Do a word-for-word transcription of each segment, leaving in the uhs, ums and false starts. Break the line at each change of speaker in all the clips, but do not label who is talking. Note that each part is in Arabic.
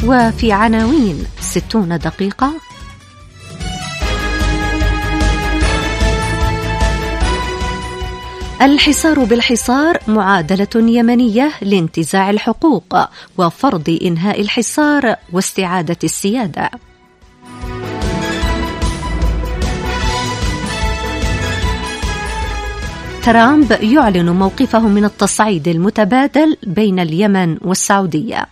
وفي عناوين ستون دقيقة. الحصار بالحصار، معادلة يمنية لانتزاع الحقوق وفرض إنهاء الحصار واستعادة السيادة. ترامب يعلن موقفه من التصعيد المتبادل بين اليمن والسعودية.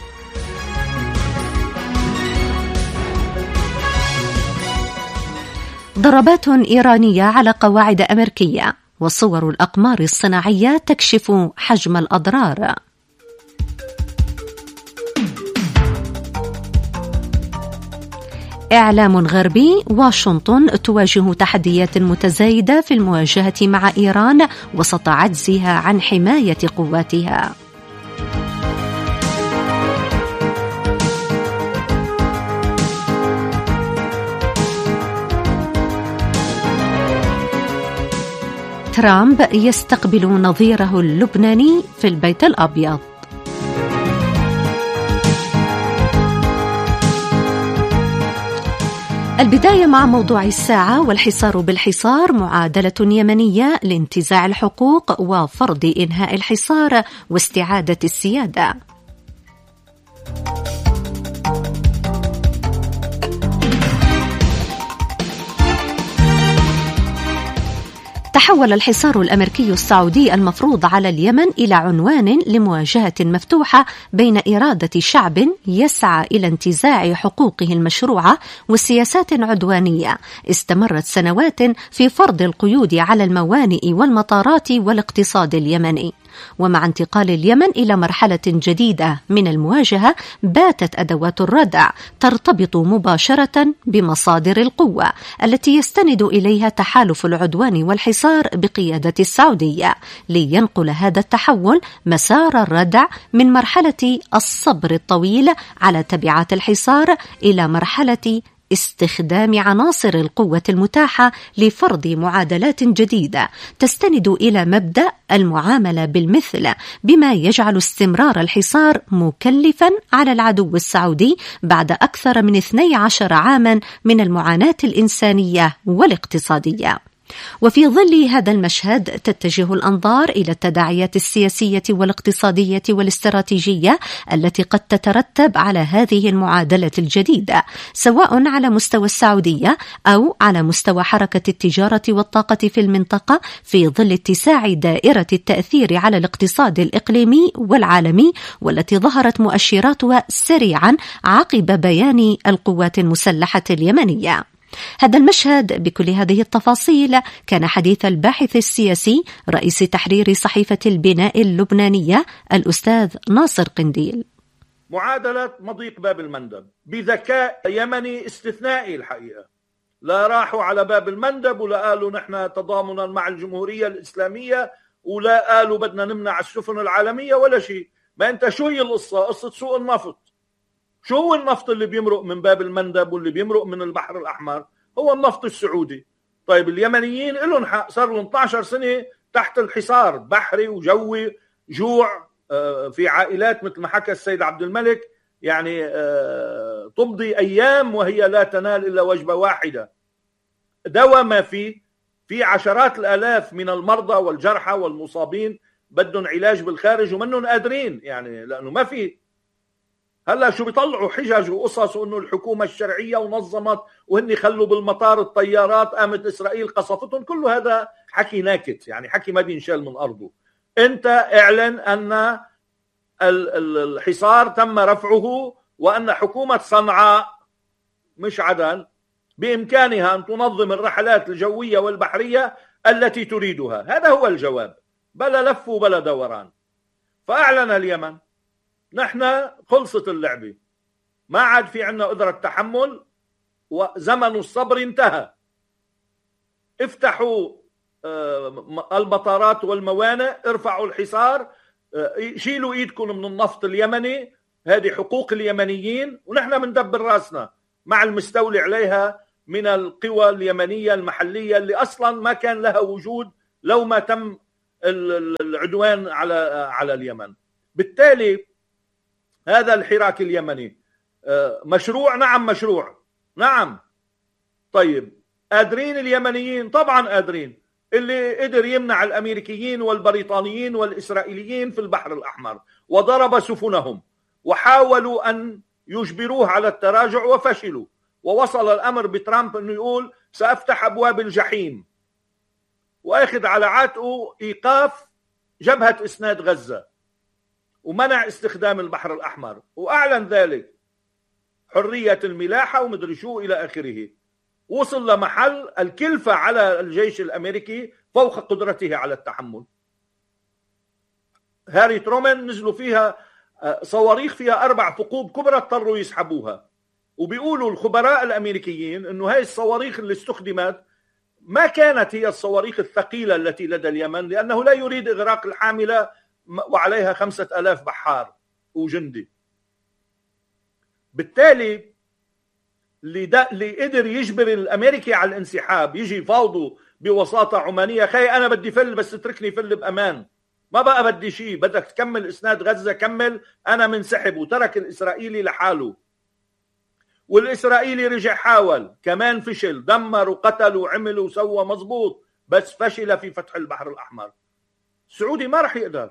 ضربات إيرانية على قواعد أمريكية، وصور الأقمار الصناعية تكشف حجم الأضرار. إعلام غربي، واشنطن تواجه تحديات متزايدة في المواجهة مع إيران وسط عجزها عن حماية قواتها. ترامب يستقبل نظيره اللبناني في البيت الأبيض. البداية مع موضوع الساعة، والحصار بالحصار، معادلة يمنية لانتزاع الحقوق وفرض إنهاء الحصار واستعادة السيادة. تحول الحصار الأمريكي السعودي المفروض على اليمن إلى عنوان لمواجهة مفتوحة بين إرادة شعب يسعى إلى انتزاع حقوقه المشروعة وسياسات عدوانية استمرت سنوات في فرض القيود على الموانئ والمطارات والاقتصاد اليمني. ومع انتقال اليمن إلى مرحلة جديدة من المواجهة، باتت أدوات الردع ترتبط مباشرة بمصادر القوة التي يستند إليها تحالف العدوان والحصار بقيادة السعودية، لينقل هذا التحول مسار الردع من مرحلة الصبر الطويل على تبعات الحصار إلى مرحلة استخدام عناصر القوة المتاحة لفرض معادلات جديدة تستند إلى مبدأ المعاملة بالمثل، بما يجعل استمرار الحصار مكلفا على العدو السعودي بعد أكثر من اثني عشر عاما من المعاناة الإنسانية والاقتصادية. وفي ظل هذا المشهد تتجه الأنظار إلى التداعيات السياسية والاقتصادية والاستراتيجية التي قد تترتب على هذه المعادلة الجديدة، سواء على مستوى السعودية أو على مستوى حركة التجارة والطاقة في المنطقة، في ظل اتساع دائرة التأثير على الاقتصاد الإقليمي والعالمي، والتي ظهرت مؤشراتها سريعا عقب بيان القوات المسلحة اليمنية. هذا المشهد بكل هذه التفاصيل كان حديث الباحث السياسي رئيس تحرير صحيفة البناء اللبنانية الأستاذ ناصر قنديل.
معادلة مضيق باب المندب بذكاء يمني استثنائي الحقيقة. لا راحوا على باب المندب ولا قالوا نحن تضامنا مع الجمهورية الإسلامية ولا قالوا بدنا نمنع السفن العالمية ولا شيء. ما أنت شو هي القصة؟ قصة سوق النفط. شو هو النفط اللي بيمرق من باب المندب واللي بيمرق من البحر الأحمر؟ هو النفط السعودي. طيب اليمنيين لهم حق، صار لهم اثني عشر سنة تحت الحصار بحري وجوي، جوع في عائلات مثل ما حكى السيد عبد الملك، يعني تمضي أيام وهي لا تنال إلا وجبة واحدة. دواء ما في في عشرات الآلاف من المرضى والجرحى والمصابين بدهم علاج بالخارج ومنهم قادرين، يعني لأنه ما في. هلا شو بيطلعوا حجج وقصص انه الحكومه الشرعيه ونظمت وهن خلوا بالمطار الطيارات، قامت اسرائيل قصفتهم. كل هذا حكي ناكت، يعني حكي ما بينشال من ارضه. انت اعلن ان الحصار تم رفعه وان حكومه صنعاء مش عدن بامكانها ان تنظم الرحلات الجويه والبحريه التي تريدها. هذا هو الجواب، بلا لف وبلا دوران. فاعلن اليمن نحن خلصت اللعبة، ما عاد في عنا قدرة تحمل وزمن الصبر انتهى. افتحوا المطارات والموانئ، ارفعوا الحصار، شيلوا ايدكم من النفط اليمني، هذه حقوق اليمنيين، ونحن بندبر راسنا مع المستولي عليها من القوى اليمنية المحلية اللي أصلا ما كان لها وجود لو ما تم العدوان على على اليمن. بالتالي هذا الحراك اليمني مشروع؟ نعم مشروع، نعم. طيب قادرين اليمنيين؟ طبعا قادرين. اللي قدر يمنع الأمريكيين والبريطانيين والإسرائيليين في البحر الأحمر وضرب سفنهم وحاولوا أن يجبروه على التراجع وفشلوا، ووصل الأمر بترامب أنه يقول سأفتح أبواب الجحيم، وأخذ على عاتقه إيقاف جبهة إسناد غزة ومنع استخدام البحر الأحمر، وأعلن ذلك حرية الملاحة ومدري شو إلى آخره. وصل لمحل الكلفة على الجيش الأمريكي فوق قدرته على التحمل. هاري ترومان نزلوا فيها صواريخ فيها أربع ثقوب كبرى اضطروا يسحبوها، وبيقولوا الخبراء الأمريكيين أنه هاي الصواريخ اللي استخدمت ما كانت هي الصواريخ الثقيلة التي لدى اليمن، لأنه لا يريد إغراق الحاملة وعليها خمسة ألاف بحار وجندي. بالتالي اللي, اللي قدر يجبر الأمريكي على الانسحاب يجي يفاوضوا بوساطة عمانية، خي أنا بدي فل بس تركني فل بأمان، ما بقى بدي شيء، بدك تكمل إسناد غزة كمل، أنا منسحب. وترك الإسرائيلي لحاله، والإسرائيلي رجع حاول كمان فشل، دمر وقتل وعمل وسوى مزبوط، بس فشل في فتح البحر الأحمر. السعودي ما رح يقدر،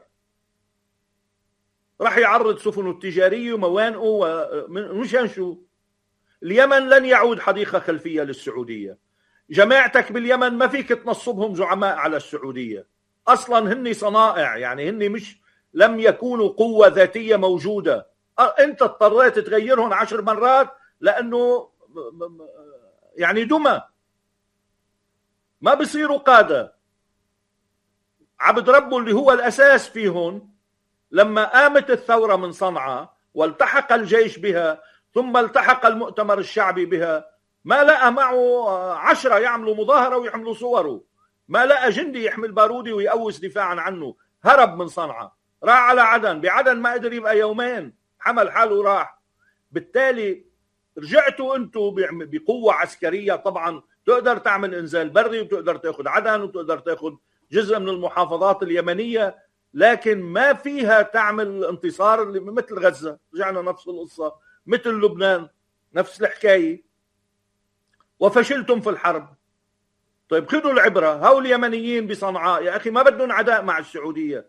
رح يعرض سفنه التجارية وموانئه مشان شو؟ اليمن لن يعود حديقة خلفية للسعودية. جماعتك باليمن ما فيك تنصبهم زعماء على السعودية، أصلا هن صنائع، يعني هن مش لم يكونوا قوة ذاتية موجودة، أنت اضطريت تغيرهم عشر مرات لأنه يعني دمى ما بيصيروا قادة. عبد ربه اللي هو الأساس فيهم لما قامت الثورة من صنعاء والتحق الجيش بها ثم التحق المؤتمر الشعبي بها، ما لقى معه عشرة يعملوا مظاهرة ويحملوا صوره، ما لقى جندي يحمل بارودي ويقوس دفاعا عنه، هرب من صنعاء راح على عدن، بعدن ما قدر يبقى يومين حمل حاله وراح. بالتالي رجعتوا انتوا بقوة عسكرية، طبعا تقدر تعمل انزال بري وتقدر تاخذ عدن وتقدر تاخذ جزء من المحافظات اليمنية، لكن ما فيها تعمل انتصار اللي مثل غزة. رجعنا نفس القصة، مثل لبنان نفس الحكاية، وفشلتم في الحرب. طيب خذوا العبرة، هؤلاء اليمنيين بصنعاء يا أخي ما بدهم عداء مع السعودية،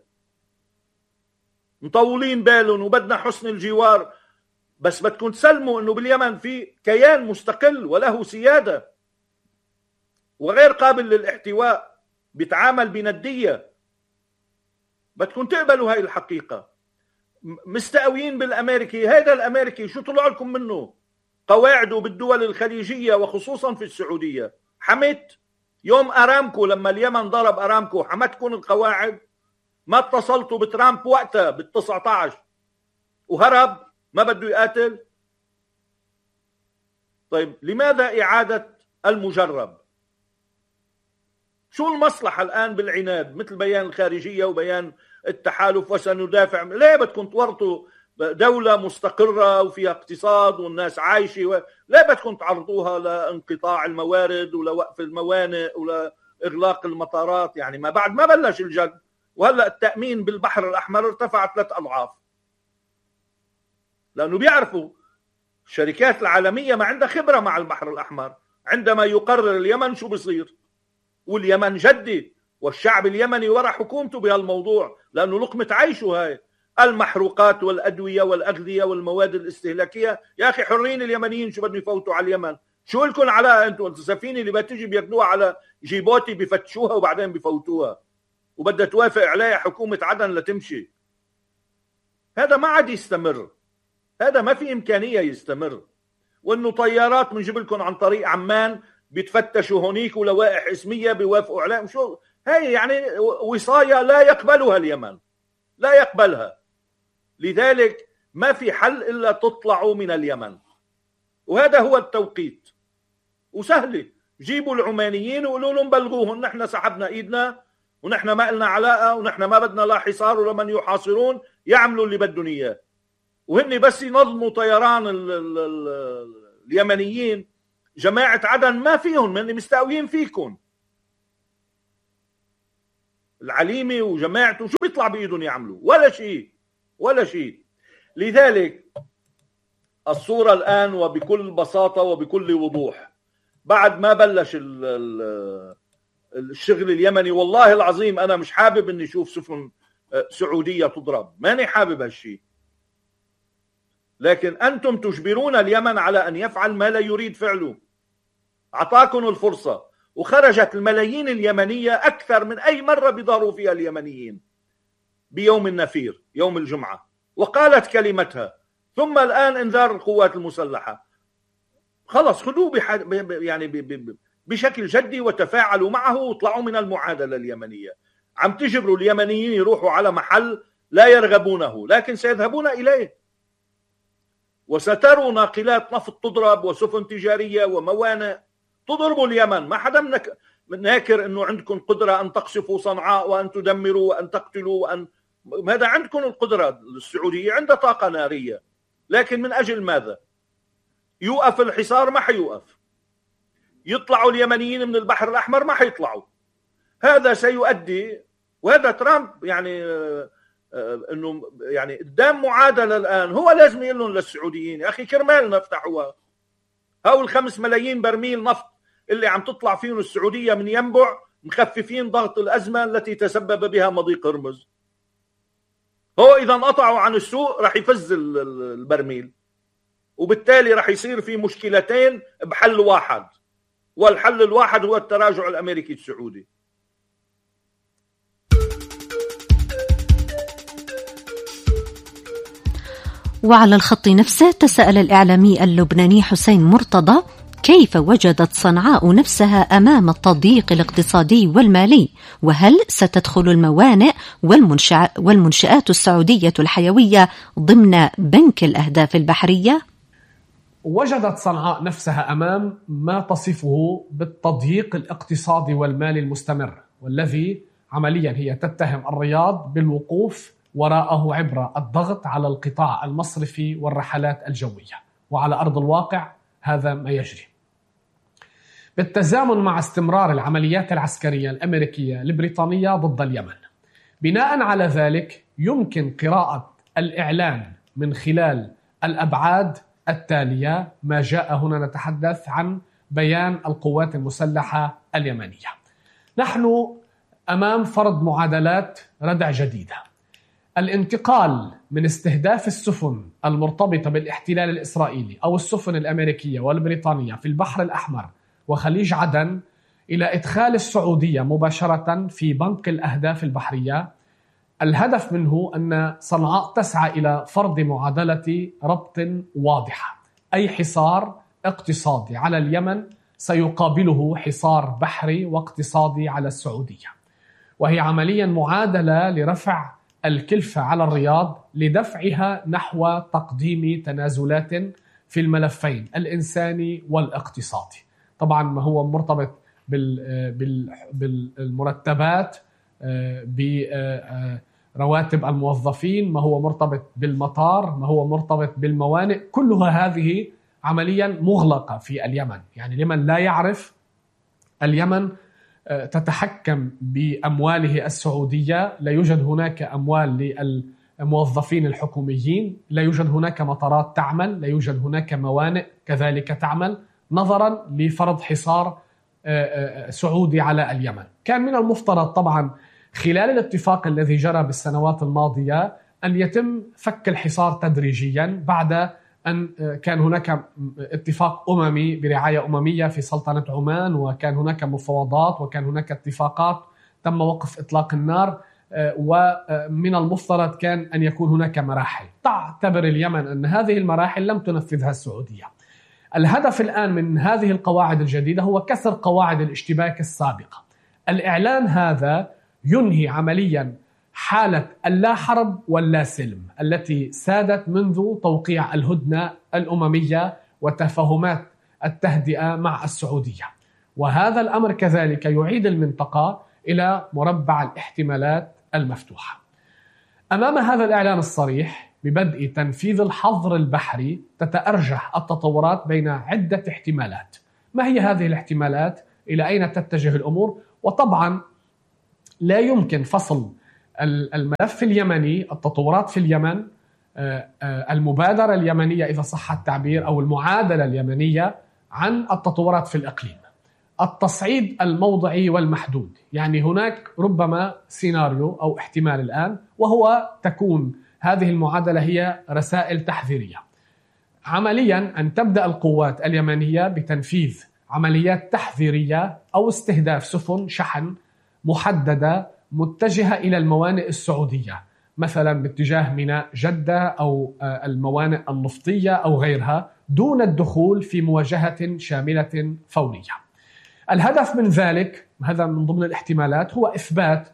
مطولين بالهم وبدنا حسن الجوار، بس بدكم تسلموا أنه باليمن في كيان مستقل وله سيادة وغير قابل للاحتواء، بيتعامل بندية. بدكم تقبلوا هاي الحقيقة. مستقويين بالأمريكي، هذا الأمريكي شو طلع لكم منه؟ قواعده بالدول الخليجية وخصوصا في السعودية حمت. يوم أرامكو لما اليمن ضرب أرامكو حمتكم القواعد؟ ما اتصلتوا بترامب وقتها بالتسعة عشر وهرب ما بده يقاتل؟ طيب لماذا إعادة المجرب؟ شو المصلحة الآن بالعناد مثل بيان الخارجية وبيان التحالف وسندافع؟ ليه بدكم تورطوا دولة مستقرة وفيها اقتصاد والناس عايشة و... ليه بدكم تعرضوها لانقطاع الموارد ولوقف الموانئ ولإغلاق المطارات؟ يعني ما بعد ما بلش الجد، وهلأ التأمين بالبحر الأحمر ارتفع ثلاث أضعاف، لأنه بيعرفوا الشركات العالمية ما عندها خبرة مع البحر الأحمر. عندما يقرر اليمن شو بيصير، واليمن جدي والشعب اليمني وراء حكومته بهالموضوع، لأنه لقمة عيشه هاي المحروقات والأدوية والأغذية والمواد الاستهلاكية. يا أخي حرين اليمنيين شو بدهم يفوتوا على اليمن؟ شو لكم على أنتم السفينة اللي بتجي بياخدوها على جيبوتي بفتشوها وبعدين بفوتوها وبدها توافق عليها حكومة عدن لتمشي؟ هذا ما عاد يستمر، هذا ما في إمكانية يستمر. وإنه طيارات بنجيب لكم عن طريق عمان بيتفتشوا هونيك ولوائح اسمية بيوافقوا عليها، شو هاي؟ يعني وصاية لا يقبلها اليمن، لا يقبلها. لذلك ما في حل إلا تطلعوا من اليمن، وهذا هو التوقيت. وسهلة، جيبوا العمانيين وقولوا لهم بلغوهم نحن سحبنا إيدنا ونحن ما لنا علاقة ونحن ما بدنا لا حصار ولمن يحاصرون يعملوا اللي بدهم إياه. وهن بس ينظموا طيران ال ال ال اليمنيين، جماعة عدن ما فيهم، من مستقويين فيكم. العليمي وجماعته شو بيطلع بإيدهم يعملوا؟ ولا شيء ولا شيء. لذلك الصورة الآن وبكل بساطة وبكل وضوح بعد ما بلش الشغل اليمني. والله العظيم أنا مش حابب أني أشوف سفن سعودية تضرب، ماني حابب هالشيء، لكن أنتم تجبرون اليمن على أن يفعل ما لا يريد فعله. أعطاكم الفرصة وخرجت الملايين اليمنية أكثر من أي مرة بيظهروا فيها اليمنيين بيوم النفير يوم الجمعة، وقالت كلمتها. ثم الآن انذار القوات المسلحة، خلص خذوه بح... يعني ب... ب... بشكل جدي وتفاعلوا معه واطلعوا من المعادلة اليمنية. عم تجبروا اليمنيين يروحوا على محل لا يرغبونه لكن سيذهبون إليه، وستروا ناقلات نفط تضرب وسفن تجارية وموانئ تضرب اليمن. ما حدا منك ناكر أنه عندكم قدرة أن تقصفوا صنعاء وأن تدمروا وأن تقتلوا وأن... هذا عندكم القدرة. السعودية عندها طاقة نارية، لكن من أجل ماذا؟ يوقف الحصار؟ ما حيوقف. يطلعوا اليمنيين من البحر الأحمر؟ ما حيطلعوا. هذا سيؤدي، وهذا ترامب يعني انه يعني قدام معادله الان هو لازم يقول لهم للسعوديين يا اخي كرمالنا افتحوها. هاو الخمس ملايين برميل نفط اللي عم تطلع فيهم السعوديه من ينبع مخففين ضغط الازمه التي تسبب بها مضيق هرمز. هو اذا انقطعوا عن السوق راح يفز البرميل، وبالتالي راح يصير في مشكلتين بحل واحد، والحل الواحد هو التراجع الامريكي السعودي.
وعلى الخط نفسه تساءل الإعلامي اللبناني حسين مرتضى كيف وجدت صنعاء نفسها أمام التضييق الاقتصادي والمالي، وهل ستدخل الموانئ والمنشآت السعودية الحيوية ضمن بنك الأهداف البحرية؟
وجدت صنعاء نفسها أمام ما تصفه بالتضييق الاقتصادي والمالي المستمر، والذي عمليا هي تتهم الرياض بالوقوف وراءه عبر الضغط على القطاع المصرفي والرحلات الجوية. وعلى أرض الواقع هذا ما يجري. بالتزامن مع استمرار العمليات العسكرية الأمريكية البريطانية ضد اليمن، بناء على ذلك يمكن قراءة الإعلان من خلال الأبعاد التالية. ما جاء هنا نتحدث عن بيان القوات المسلحة اليمنية. نحن أمام فرض معادلات ردع جديدة. الانتقال من استهداف السفن المرتبطة بالاحتلال الإسرائيلي أو السفن الأمريكية والبريطانية في البحر الأحمر وخليج عدن إلى إدخال السعودية مباشرة في بنك الأهداف البحرية، الهدف منه أن صنعاء تسعى إلى فرض معادلة ربط واضحة. أي حصار اقتصادي على اليمن سيقابله حصار بحري واقتصادي على السعودية، وهي عمليا معادلة لرفع الكلفة على الرياض لدفعها نحو تقديم تنازلات في الملفين الإنساني والاقتصادي. طبعا ما هو مرتبط بالمرتبات، برواتب الموظفين، ما هو مرتبط بالمطار، ما هو مرتبط بالموانئ، كلها هذه عمليا مغلقة في اليمن. يعني لمن لا يعرف، اليمن تتحكم بأمواله السعودية، لا يوجد هناك أموال للموظفين الحكوميين، لا يوجد هناك مطارات تعمل، لا يوجد هناك موانئ كذلك تعمل، نظرا لفرض حصار سعودي على اليمن. كان من المفترض طبعا خلال الاتفاق الذي جرى بالسنوات الماضية أن يتم فك الحصار تدريجيا بعد أن كان هناك اتفاق أممي برعاية أممية في سلطنة عمان، وكان هناك مفاوضات وكان هناك اتفاقات تم وقف إطلاق النار، ومن المفترض كان أن يكون هناك مراحل. تعتبر اليمن أن هذه المراحل لم تنفذها السعودية. الهدف الآن من هذه القواعد الجديدة هو كسر قواعد الاشتباك السابقة. الإعلان هذا ينهي عمليا حالة اللا حرب واللا سلم التي سادت منذ توقيع الهدنة الأممية وتفاهمات التهدئة مع السعودية، وهذا الأمر كذلك يعيد المنطقة إلى مربع الاحتمالات المفتوحة. أمام هذا الإعلان الصريح ببدء تنفيذ الحظر البحري تتأرجح التطورات بين عدة احتمالات. ما هي هذه الاحتمالات؟ إلى أين تتجه الأمور؟ وطبعا لا يمكن فصل الملف اليمني، التطورات في اليمن، المبادرة اليمنية إذا صح التعبير أو المعادلة اليمنية عن التطورات في الإقليم. التصعيد الموضعي والمحدود، يعني هناك ربما سيناريو أو احتمال الآن، وهو تكون هذه المعادلة هي رسائل تحذيرية. عمليا أن تبدأ القوات اليمنية بتنفيذ عمليات تحذيرية أو استهداف سفن شحن محددة متجهة إلى الموانئ السعودية، مثلا باتجاه ميناء جدة أو الموانئ النفطية أو غيرها، دون الدخول في مواجهة شاملة فورية. الهدف من ذلك، هذا من ضمن الاحتمالات، هو إثبات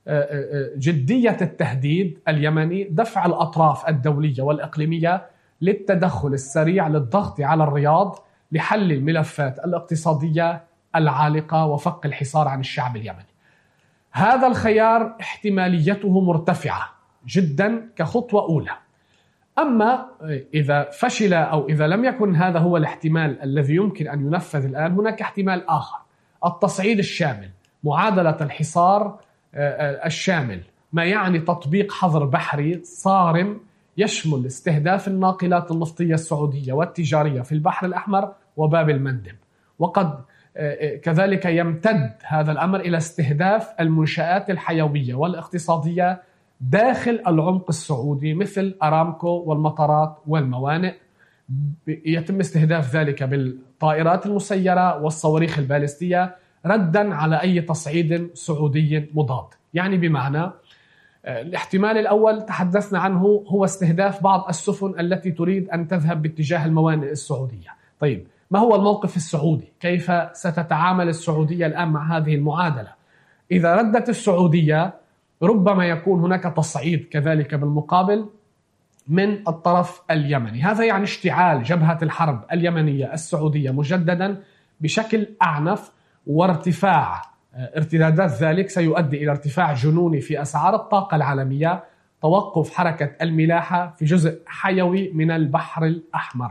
جدية التهديد اليمني، دفع الأطراف الدولية والإقليمية للتدخل السريع للضغط على الرياض لحل الملفات الاقتصادية العالقة وفك الحصار عن الشعب اليمني. هذا الخيار احتماليته مرتفعة جدا كخطوة أولى. أما إذا فشل أو إذا لم يكن هذا هو الاحتمال الذي يمكن أن ينفذ الآن، هناك احتمال آخر، التصعيد الشامل، معادلة الحصار الشامل، ما يعني تطبيق حظر بحري صارم يشمل استهداف الناقلات النفطية السعودية والتجارية في البحر الأحمر وباب المندب، وقد كذلك يمتد هذا الأمر إلى استهداف المنشآت الحيوية والاقتصادية داخل العمق السعودي مثل أرامكو والمطارات والموانئ. يتم استهداف ذلك بالطائرات المسيرة والصواريخ البالستية ردا على أي تصعيد سعودي مضاد. يعني بمعنى الاحتمال الأول تحدثنا عنه هو استهداف بعض السفن التي تريد أن تذهب باتجاه الموانئ السعودية. طيب، ما هو الموقف السعودي؟ كيف ستتعامل السعودية الآن مع هذه المعادلة؟ إذا ردت السعودية ربما يكون هناك تصعيد كذلك بالمقابل من الطرف اليمني. هذا يعني اشتعال جبهة الحرب اليمنية السعودية مجددا بشكل أعنف، وارتفاع ارتدادات ذلك سيؤدي إلى ارتفاع جنوني في أسعار الطاقة العالمية، توقف حركة الملاحة في جزء حيوي من البحر الأحمر.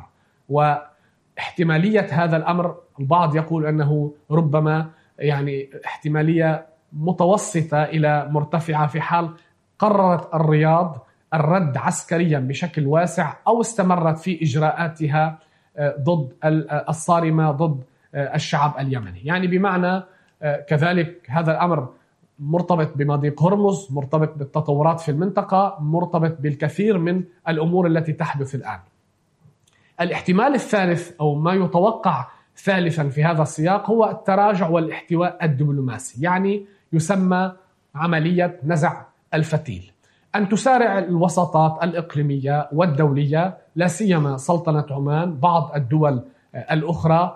واحتمالية هذا الأمر البعض يقول أنه ربما يعني احتمالية متوسطة إلى مرتفعة في حال قررت الرياض الرد عسكريا بشكل واسع أو استمرت في إجراءاتها ضد الصارمة ضد الشعب اليمني. يعني بمعنى كذلك هذا الأمر مرتبط بمضيق هرمز، مرتبط بالتطورات في المنطقة، مرتبط بالكثير من الأمور التي تحدث الآن. الاحتمال الثالث أو ما يتوقع ثالثا في هذا السياق هو التراجع والاحتواء الدبلوماسي، يعني يسمى عملية نزع الفتيل، أن تسارع الوساطات الإقليمية والدولية، لا سيما سلطنة عمان، بعض الدول الأخرى،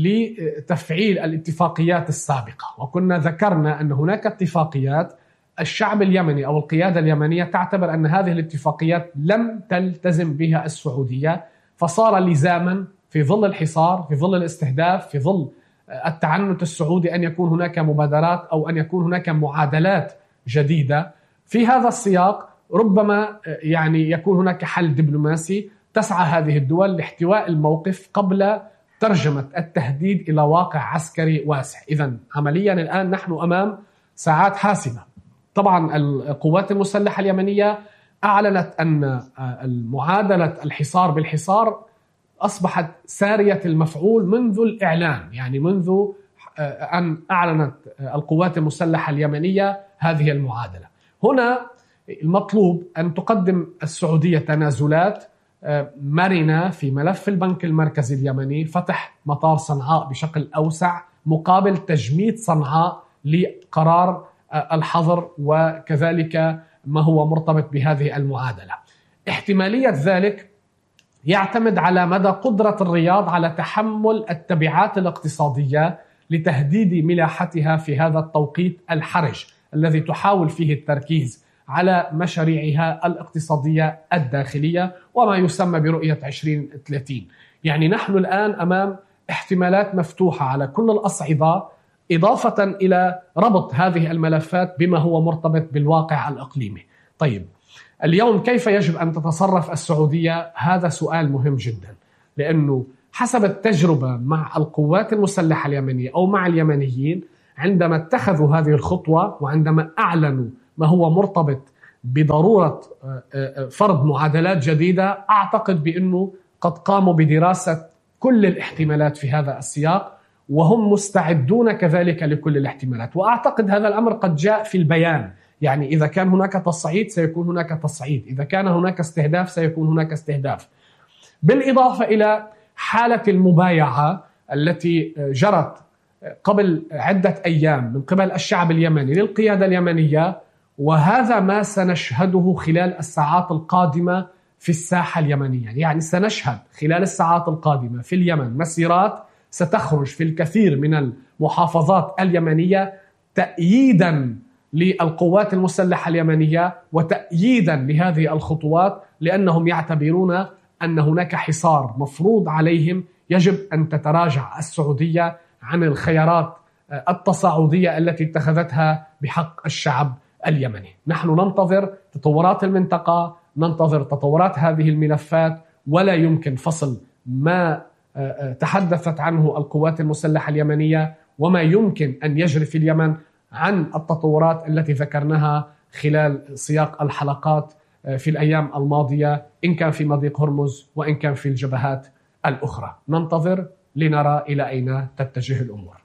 لتفعيل الاتفاقيات السابقة. وكنا ذكرنا أن هناك اتفاقيات الشعب اليمني أو القيادة اليمنية تعتبر أن هذه الاتفاقيات لم تلتزم بها السعودية، فصار لزاما في ظل الحصار، في ظل الاستهداف، في ظل التعنت السعودي أن يكون هناك مبادرات أو أن يكون هناك معادلات جديدة. في هذا السياق ربما يعني يكون هناك حل دبلوماسي تسعى هذه الدول لاحتواء الموقف قبل ترجمة التهديد إلى واقع عسكري واسع. إذن عمليا الآن نحن أمام ساعات حاسمة. طبعا القوات المسلحة اليمنية أعلنت أن المعادلة الحصار بالحصار أصبحت سارية المفعول منذ الإعلان، يعني منذ أن أعلنت القوات المسلحة اليمنية هذه المعادلة. هنا المطلوب أن تقدم السعودية تنازلات مرنة في ملف البنك المركزي اليمني، فتح مطار صنعاء بشكل أوسع مقابل تجميد صنعاء لقرار الحظر، وكذلك ما هو مرتبط بهذه المعادلة. احتمالية ذلك يعتمد على مدى قدرة الرياض على تحمل التبعات الاقتصادية لتهديد ملاحتها في هذا التوقيت الحرج الذي تحاول فيه التركيز على مشاريعها الاقتصادية الداخلية وما يسمى برؤية عشرين ثلاثين. يعني نحن الآن أمام احتمالات مفتوحة على كل الأصعدة، إضافة إلى ربط هذه الملفات بما هو مرتبط بالواقع الإقليمي. طيب، اليوم كيف يجب أن تتصرف السعودية؟ هذا سؤال مهم جدا، لأنه حسب التجربة مع القوات المسلحة اليمنية أو مع اليمنيين عندما اتخذوا هذه الخطوة وعندما أعلنوا ما هو مرتبط بضرورة فرض معادلات جديدة، أعتقد بأنه قد قاموا بدراسة كل الاحتمالات في هذا السياق، وهم مستعدون كذلك لكل الاحتمالات. وأعتقد هذا الأمر قد جاء في البيان، يعني إذا كان هناك تصعيد سيكون هناك تصعيد، إذا كان هناك استهداف سيكون هناك استهداف. بالإضافة إلى حالة المبايعة التي جرت قبل عدة أيام من قبل الشعب اليمني للقيادة اليمنية، وهذا ما سنشهده خلال الساعات القادمة في الساحة اليمنية. يعني سنشهد خلال الساعات القادمة في اليمن مسيرات ستخرج في الكثير من المحافظات اليمنية تأييدا للقوات المسلحة اليمنية وتأييدا لهذه الخطوات، لأنهم يعتبرون أن هناك حصار مفروض عليهم، يجب أن تتراجع السعودية عن الخيارات التصاعدية التي اتخذتها بحق الشعب اليمني. نحن ننتظر تطورات المنطقة، ننتظر تطورات هذه الملفات، ولا يمكن فصل ما تحدثت عنه القوات المسلحة اليمنية وما يمكن أن يجري في اليمن عن التطورات التي ذكرناها خلال سياق الحلقات في الأيام الماضية، إن كان في مضيق هرمز وإن كان في الجبهات الأخرى. ننتظر لنرى إلى أين تتجه الأمور.